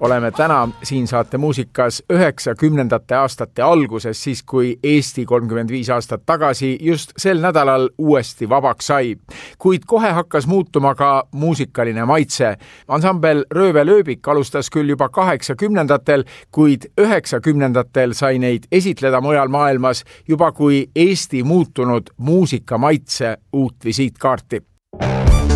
oleme täna siin saate muusikas 90. aastate alguses, siis kui Eesti 35 aastat tagasi just sel nädalal uuesti vabaks sai. Kuid kohe hakkas muutuma ka muusikaline maitse. Ansambel Röövelööbik alustas küll juba 80-ndatel, kuid 90-ndatel sai neid esitleda mujal maailmas juba kui Eesti muutunud muusikamaitse uut visiitkaarti.